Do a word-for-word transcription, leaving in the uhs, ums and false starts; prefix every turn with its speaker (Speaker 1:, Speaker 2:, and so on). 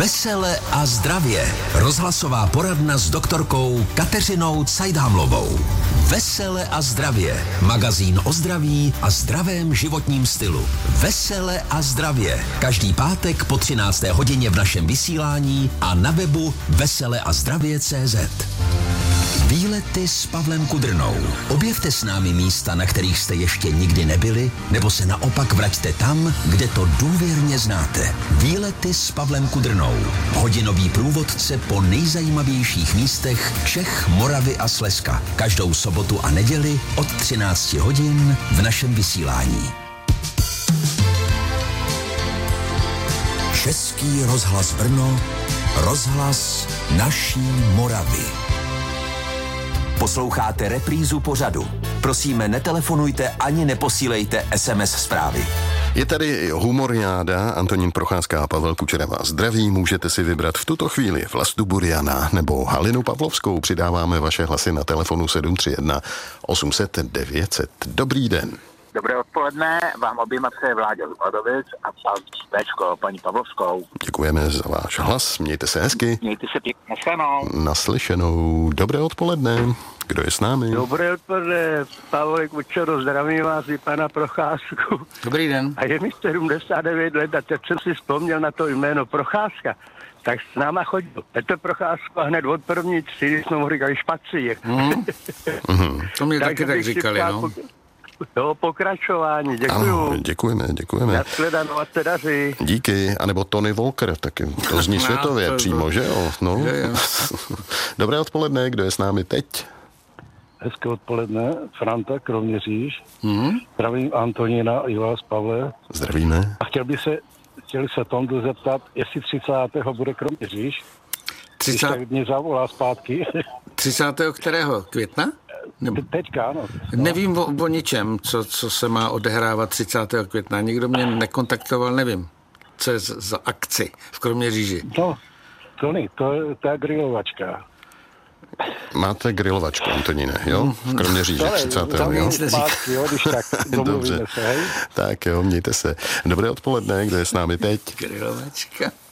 Speaker 1: Vesele a zdravě. Rozhlasová poradna s doktorkou Kateřinou Cajdámlovou. Vesele a zdravě. Magazín o zdraví a zdravém životním stylu. Vesele a zdravě. Každý pátek po třinácté hodině v našem vysílání a na webu veseleazdravě tečka cé zet. Výlety s Pavlem Kudrnou. Objevte s námi místa, na kterých jste ještě nikdy nebyli, nebo se naopak vraťte tam, kde to důvěrně znáte. Výlety s Pavlem Kudrnou. Hodinový průvodce po nejzajímavějších místech Čech, Moravy a Slezska. Každou sobotu a neděli od třinácti hodin v našem vysílání. Český rozhlas Brno, rozhlas naší Moravy. Posloucháte reprízu pořadu. Prosíme, netelefonujte ani neposílejte es em es zprávy.
Speaker 2: Je tady humoriáda, Antonín Procházka a Pavel Kučera vás zdraví. Můžete si vybrat v tuto chvíli Vlastu Buriana nebo Halinu Pavlovskou. Přidáváme vaše hlasy na telefonu sedm tři jedna osm set devět set. Dobrý den.
Speaker 3: Dobré odpoledne, vám oběma přeje Vláďa Lubadovic a Péčko, paní Pavlovskou.
Speaker 2: Děkujeme za váš hlas, mějte se hezky.
Speaker 3: Mějte se pěkně, naslyšenou.
Speaker 2: Naslyšenou. Dobré odpoledne. Kdo je s námi?
Speaker 4: Dobré odpoledne, Pavel Kučero, zdravím vás i pana Procházku.
Speaker 5: Dobrý den.
Speaker 4: A je mi sedmdesát devět let a teď jsem si vzpomněl na to jméno Procházka. Tak s náma chodil Petr Procházka hned od první třídy jsme mu říkali špacír.
Speaker 5: Mm. To mě taky tak říkali, no.
Speaker 4: Do pokračování, děkuju.
Speaker 2: Ano, děkujeme, děkujeme.
Speaker 4: Nashledanou a se daří.
Speaker 2: Díky, anebo Tony Walker, taky to zní světově no, to, přímo, to, že jo? No.
Speaker 5: Je, je.
Speaker 2: Dobré odpoledne, kdo je s námi teď?
Speaker 4: Hezké odpoledne, Franta, Kroměříž.
Speaker 5: Mm.
Speaker 4: Zdravím Antonína i vás, Pavle.
Speaker 2: Zdravíme.
Speaker 4: A chtěl by se, chtěl se Tondu zeptat, jestli třicátého bude Kroměříž.
Speaker 5: třicátého
Speaker 4: Když tak mě zavolá zpátky.
Speaker 5: třicátého kterého? Května? Nebo...
Speaker 4: Teďka, ano.
Speaker 5: Nevím o, o ničem, co, co se má odehrávat třicátého května. Nikdo mě nekontaktoval, nevím, co je za, za akci v Kroměříži.
Speaker 4: No, to ne, to je ta grilovačka.
Speaker 2: Máte grilovačku, Antoníne, jo? V Kroměříži třicátého jo?
Speaker 4: Zpátky, jo, když tak domluvíme se, hej?
Speaker 2: Tak jo, mějte se. Dobré odpoledne, kdo je s námi teď?
Speaker 5: Grilovačka.